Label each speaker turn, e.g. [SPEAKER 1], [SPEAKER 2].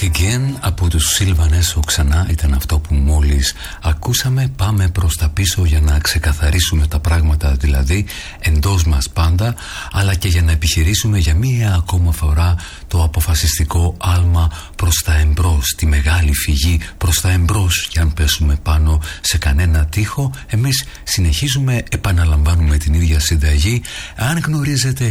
[SPEAKER 1] Again από τους Sylvan Esso ξανά ήταν αυτό που μόλις ακούσαμε. Πάμε προς τα πίσω για να ξεκαθαρίσουμε τα πράγματα, δηλαδή εντός μας πάντα, αλλά και για να επιχειρήσουμε για μία ακόμα φορά το αποφασιστικό άλμα προς τα εμπρός, τη μεγάλη φυγή προς τα εμπρός. Και αν πέσουμε πάνω σε κανένα τοίχο, εμείς συνεχίζουμε, επαναλαμβάνουμε την ίδια συνταγή. Αν γνωρίζετε